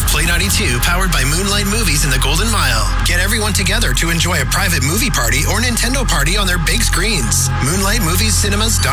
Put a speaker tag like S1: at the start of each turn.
S1: of Play 92 powered by Moonlight Movies in the Golden Mile. Get everyone together to enjoy a private movie party or Nintendo party on their big screens. MoonlightMoviesCinemas.com.